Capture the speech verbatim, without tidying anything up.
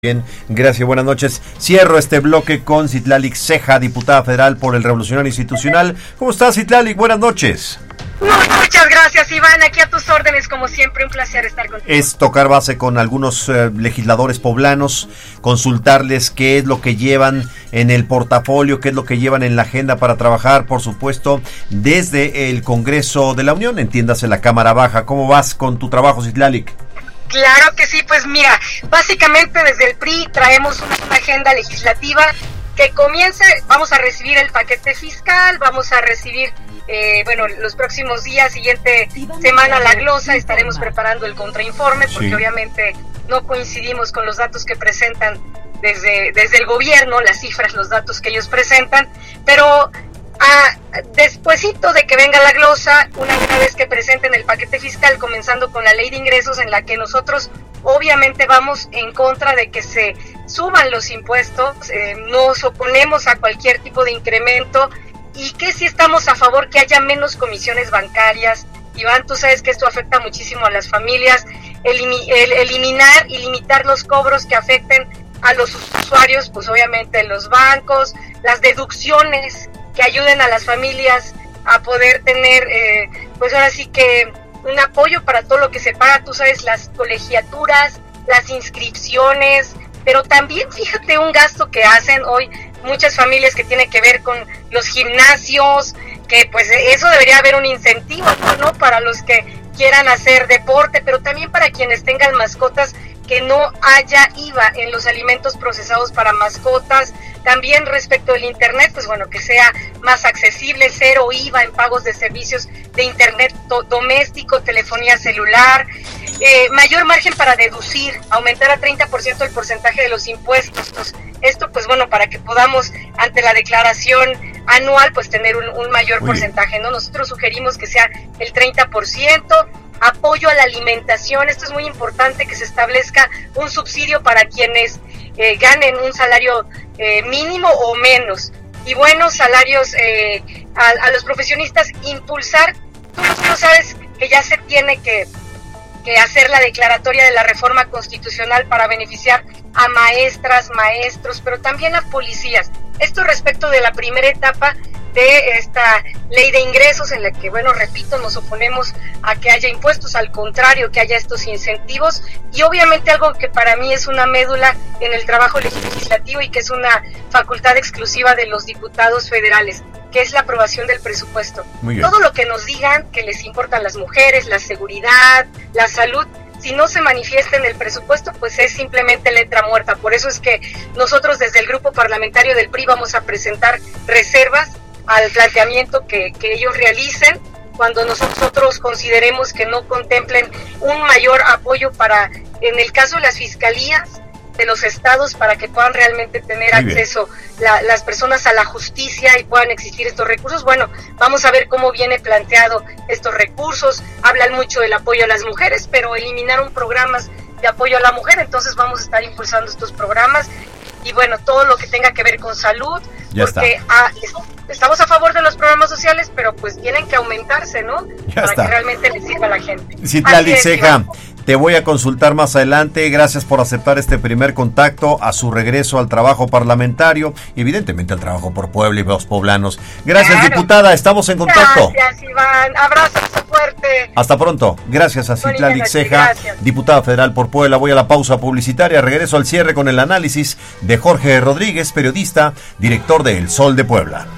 Bien, gracias, buenas noches. Cierro este bloque con Citlali Ceja, diputada federal por el Revolucionario Institucional. ¿Cómo estás, Citlali? Buenas noches. Muchas gracias, Iván, aquí a tus órdenes, como siempre, un placer estar contigo. Es tocar base con algunos eh, legisladores poblanos, consultarles qué es lo que llevan en el portafolio, qué es lo que llevan en la agenda para trabajar, por supuesto, desde el Congreso de la Unión, entiéndase la Cámara Baja. ¿Cómo vas con tu trabajo, Citlali? Claro que sí, pues mira, básicamente desde el P R I traemos una agenda legislativa que comienza, vamos a recibir el paquete fiscal, vamos a recibir, eh, bueno, los próximos días, siguiente semana la glosa, estaremos preparando el contrainforme, porque sí, obviamente no coincidimos con los datos que presentan desde, desde el gobierno, las cifras, los datos que ellos presentan, pero Ah, despuesito de que venga la glosa, una vez que presenten el paquete fiscal, comenzando con la ley de ingresos, en la que nosotros obviamente vamos en contra de que se suban los impuestos, eh, nos oponemos a cualquier tipo de incremento, y que sí estamos a favor que haya menos comisiones bancarias. Iván, tú sabes que esto afecta muchísimo a las familias, elimi- el, eliminar y limitar los cobros que afecten a los usuarios, pues obviamente los bancos, las deducciones que ayuden a las familias a poder tener, eh, pues ahora sí que un apoyo para todo lo que se paga, tú sabes, las colegiaturas, las inscripciones, pero también fíjate un gasto que hacen hoy muchas familias que tiene que ver con los gimnasios, que pues eso debería haber un incentivo, ¿no? Para los que quieran hacer deporte, pero también para quienes tengan mascotas, que no haya I V A en los alimentos procesados para mascotas. También respecto del internet, pues bueno, que sea más accesible, cero I V A en pagos de servicios de internet to- doméstico, telefonía celular, eh, mayor margen para deducir, aumentar a treinta por ciento el porcentaje de los impuestos. Esto pues bueno, para que podamos ante la declaración anual pues tener un, un mayor Uy. porcentaje, ¿no? Nosotros sugerimos que sea el treinta por ciento. Apoyo a la alimentación, esto es muy importante, que se establezca un subsidio para quienes eh, ganen un salario eh, mínimo o menos, y buenos salarios eh, a, a los profesionistas, impulsar, tú no sabes que ya se tiene que, que hacer la declaratoria de la reforma constitucional para beneficiar a maestras, maestros, pero también a policías. Esto respecto de la primera etapa de esta ley de ingresos, en la que, bueno, repito, nos oponemos a que haya impuestos, al contrario, que haya estos incentivos, y obviamente algo que para mí es una médula en el trabajo legislativo y que es una facultad exclusiva de los diputados federales, que es la aprobación del presupuesto. Todo lo que nos digan que les importan las mujeres, la seguridad, la salud, si no se manifiesta en el presupuesto, pues es simplemente letra muerta. Por eso es que nosotros desde el grupo parlamentario del P R I vamos a presentar reservas al planteamiento que, que ellos realicen cuando nosotros consideremos que no contemplen un mayor apoyo para, en el caso de las fiscalías de los estados, para que puedan realmente tener Muy acceso la, las personas a la justicia y puedan existir estos recursos. Bueno, vamos a ver cómo viene planteado estos recursos. Hablan mucho del apoyo a las mujeres, pero eliminaron programas de apoyo a la mujer, entonces vamos a estar impulsando estos programas. Y bueno, todo lo que tenga que ver con salud, ya porque a, estamos a favor de los programas sociales, pero pues tienen que aumentarse, ¿no? Ya Para está. que realmente les sirva a la gente. Citlali Ceja, te voy a consultar más adelante. Gracias por aceptar este primer contacto a su regreso al trabajo parlamentario, y evidentemente al trabajo por Puebla y los poblanos. Gracias, claro, diputada, estamos en contacto. Gracias, Iván, abrazo fuerte. Hasta pronto. Gracias a Citlali Ceja, diputada federal por Puebla. Voy a la pausa publicitaria, regreso al cierre con el análisis de Jorge Rodríguez, periodista, director de El Sol de Puebla.